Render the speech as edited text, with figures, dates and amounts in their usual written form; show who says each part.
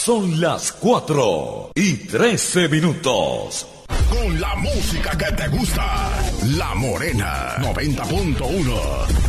Speaker 1: Son las 4:13.
Speaker 2: Con la música que te gusta, La Morena 90.1.